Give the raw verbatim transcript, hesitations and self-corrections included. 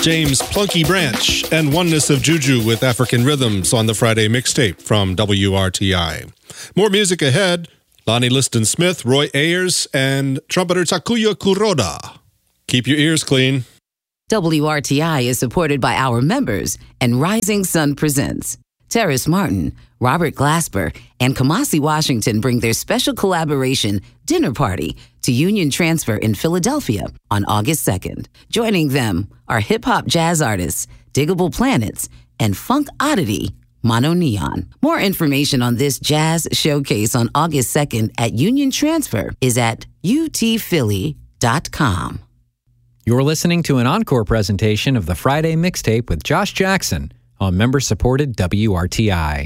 James Plunky Branch, and Oneness of Juju with African Rhythms on the Friday mixtape from W R T I. More music ahead. Lonnie Liston Smith, Roy Ayers, and trumpeter Takuya Kuroda. Keep your ears clean. W R T I is supported by our members and Rising Sun Presents. Terrace Martin, Robert Glasper, and Kamasi Washington bring their special collaboration dinner party to Union Transfer in Philadelphia on August second. Joining them are hip-hop jazz artists Diggable Planets and funk oddity Mono Neon. More information on this jazz showcase on August second at Union Transfer is at u t philly dot com. You're listening to an encore presentation of the Friday mixtape with Josh Jackson on member-supported W R T I.